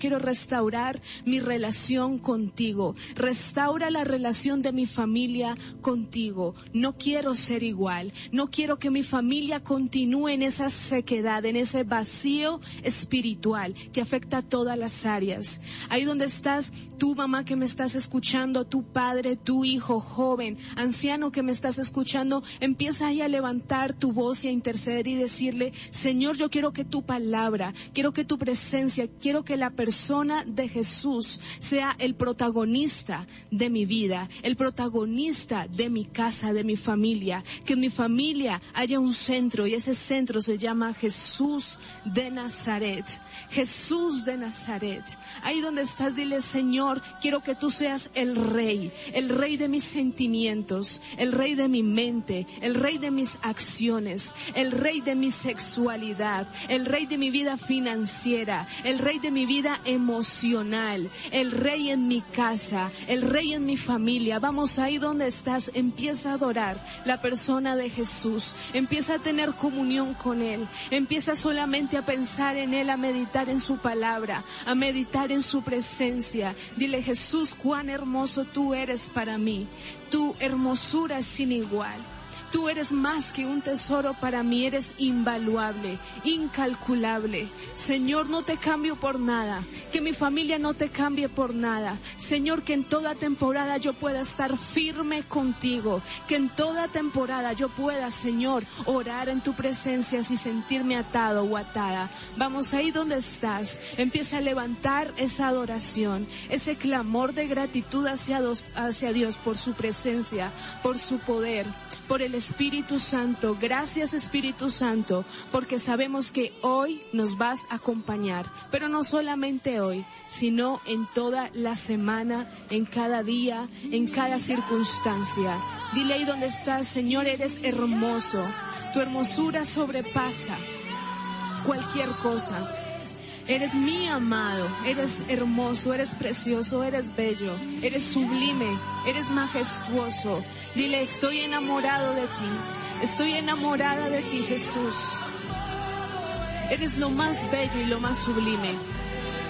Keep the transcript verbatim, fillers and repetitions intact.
quiero restaurar mi relación contigo. Restaura la relación de mi familia contigo. No quiero ser igual. No quiero que mi familia continúe en esa sequedad, en ese vacío espiritual que afecta a todas las áreas. Ahí donde estás, tú mamá que me estás escuchando, tu padre, tu hijo, joven, anciano que me estás escuchando, empieza ahí a levantar tu voz y a interceder y decirle: Señor, yo quiero que tu palabra, quiero que tu presencia, quiero que la persona persona de Jesús sea el protagonista de mi vida, el protagonista de mi casa, de mi familia, que en mi familia haya un centro y ese centro se llama Jesús de Nazaret. Jesús de Nazaret. Ahí donde estás, dile: Señor, quiero que tú seas el rey, el rey de mis sentimientos, el rey de mi mente, el rey de mis acciones, el rey de mi sexualidad, el rey de mi vida financiera, el rey de mi vida emocional, el rey en mi casa, el rey en mi familia. Vamos, ahí donde estás, empieza a adorar la persona de Jesús, empieza a tener comunión con Él, empieza solamente a pensar en Él, a meditar en su palabra, a meditar en su presencia. Dile: Jesús, cuán hermoso tú eres para mí, tu hermosura es sin igual. Tú eres más que un tesoro para mí, eres invaluable, incalculable. Señor, no te cambio por nada, que mi familia no te cambie por nada. Señor, que en toda temporada yo pueda estar firme contigo, que en toda temporada yo pueda, Señor, orar en tu presencia sin sentirme atado o atada. Vamos, ahí donde estás, empieza a levantar esa adoración, ese clamor de gratitud hacia Dios, hacia Dios por su presencia, por su poder, por el Espíritu Santo. Gracias, Espíritu Santo, porque sabemos que hoy nos vas a acompañar, pero no solamente hoy, sino en toda la semana, en cada día, en cada circunstancia. Dile ahí donde estás: Señor, eres hermoso, tu hermosura sobrepasa cualquier cosa. Eres mi amado, eres hermoso, eres precioso, eres bello, eres sublime, eres majestuoso. Dile: estoy enamorado de ti, estoy enamorada de ti, Jesús. Eres lo más bello y lo más sublime.